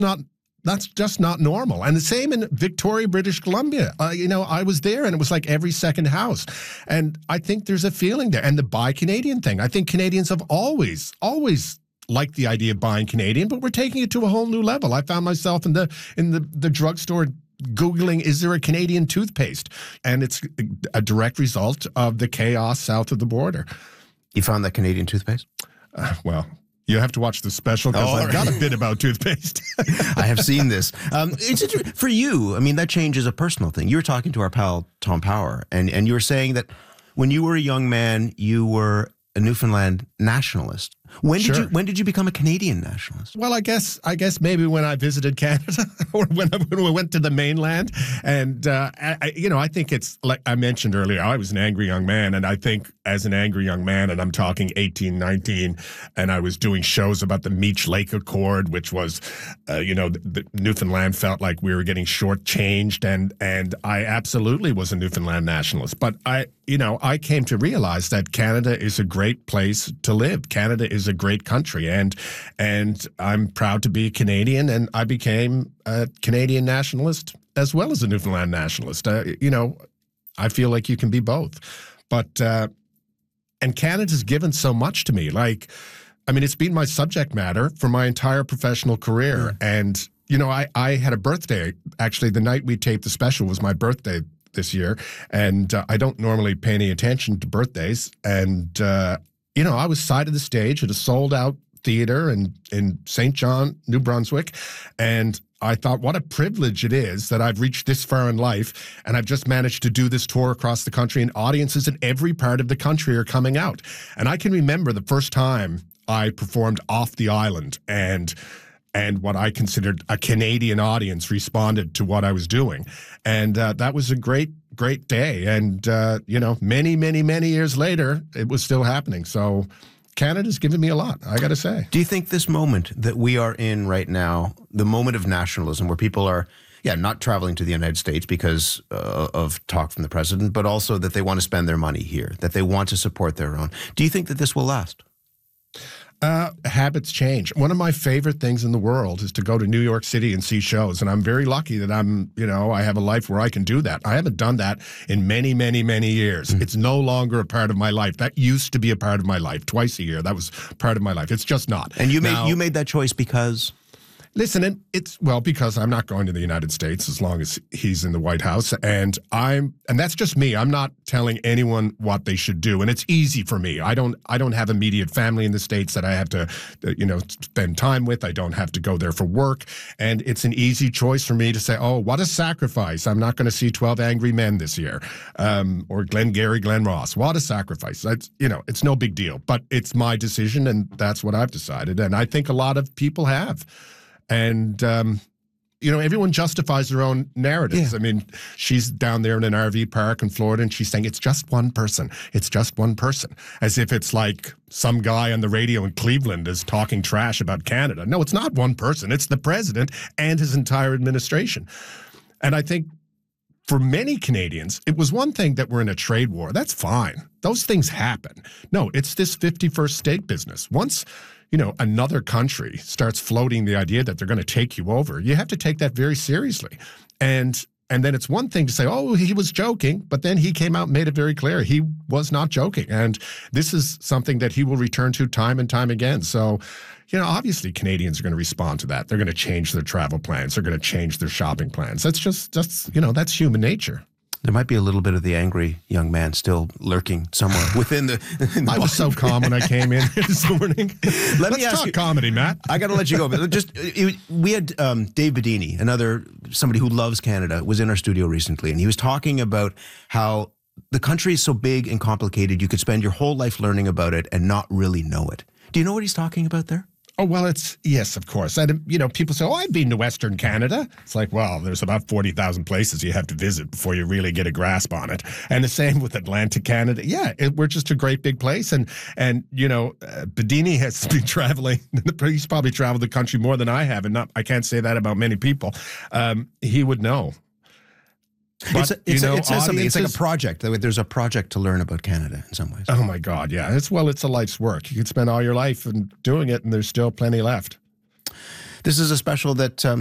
not. That's just not normal. And the same in Victoria, British Columbia. I was there and it was like every second house. And I think there's a feeling there. And the buy Canadian thing. I think Canadians have always liked the idea of buying Canadian, but we're taking it to a whole new level. I found myself in the drugstore Googling, is there a Canadian toothpaste? And it's a direct result of the chaos south of the border. You found that Canadian toothpaste? Well, you have to watch the special because I've got a bit about toothpaste. I have seen this. For you, I mean, that change is a personal thing. You were talking to our pal, Tom Power, and you were saying that when you were a young man, you were a Newfoundland nationalist. When did you become a Canadian nationalist? Well, I guess maybe when I visited Canada or when we went to the mainland. And, I think it's like I mentioned earlier, I was an angry young man. And I think as an angry young man, and I'm talking 18, 19, and I was doing shows about the Meech Lake Accord, which was, the Newfoundland felt like we were getting shortchanged. And I absolutely was a Newfoundland nationalist. But I came to realize that Canada is a great place to live. Canada is a great country, and I'm proud to be Canadian, and I became a Canadian nationalist as well as a Newfoundland nationalist. I feel like you can be both. But and Canada's given so much to me. It's been my subject matter for my entire professional career. Yeah. And, I had a birthday. Actually, the night we taped the special was my birthday this year, and I don't normally pay any attention to birthdays. And I was side of the stage at a sold-out theater in St. John, New Brunswick, and I thought, what a privilege it is that I've reached this far in life, and I've just managed to do this tour across the country, and audiences in every part of the country are coming out. And I can remember the first time I performed off the island, and what I considered a Canadian audience responded to what I was doing. And that was a great day. And, many, many, many years later, it was still happening. So Canada's given me a lot, I got to say. Do you think this moment that we are in right now, the moment of nationalism where people are, not traveling to the United States because of talk from the president, but also that they want to spend their money here, that they want to support their own. Do you think that this will last? Habits change. One of my favorite things in the world is to go to New York City and see shows. And I'm very lucky that I have a life where I can do that. I haven't done that in many, many, many years. Mm-hmm. It's no longer a part of my life. That used to be a part of my life. Twice a year, that was part of my life. It's just not. And you made that choice because? Listen, because I'm not going to the United States as long as he's in the White House, and that's just me. I'm not telling anyone what they should do, and it's easy for me. I don't have immediate family in the States that I have to, spend time with. I don't have to go there for work, and it's an easy choice for me to say, oh, what a sacrifice. I'm not going to see 12 Angry Men this year, or Glenn Ross. What a sacrifice. It's no big deal, but it's my decision, and that's what I've decided, and I think a lot of people have. And, everyone justifies their own narratives. Yeah. I mean, she's down there in an RV park in Florida, and she's saying, it's just one person. It's just one person. As if it's like some guy on the radio in Cleveland is talking trash about Canada. No, it's not one person. It's the president and his entire administration. And I think for many Canadians, it was one thing that we're in a trade war. That's fine. Those things happen. No, it's this 51st state business. Once another country starts floating the idea that they're going to take you over, you have to take that very seriously. And then it's one thing to say, oh, he was joking, but then he came out and made it very clear he was not joking. And this is something that he will return to time and time again. So, obviously Canadians are going to respond to that. They're going to change their travel plans. They're going to change their shopping plans. That's that's human nature. There might be a little bit of the angry young man still lurking somewhere within the I was so calm when I came in this morning. Let's talk comedy, Matt. I got to let you go. But we had Dave Bedini, somebody who loves Canada, was in our studio recently, and he was talking about how the country is so big and complicated, you could spend your whole life learning about it and not really know it. Do you know what he's talking about there? Oh, well, yes, of course. And, people say, oh, I've been to Western Canada. It's like, well, there's about 40,000 places you have to visit before you really get a grasp on it. And the same with Atlantic Canada. Yeah, we're just a great big place. And Bedini has been traveling. He's probably traveled the country more than I have. And I can't say that about many people. He would know. But, it says something. It's like a project. There's a project to learn about Canada in some ways. Oh, my God, yeah. It's a life's work. You could spend all your life doing it, and there's still plenty left. This is a special that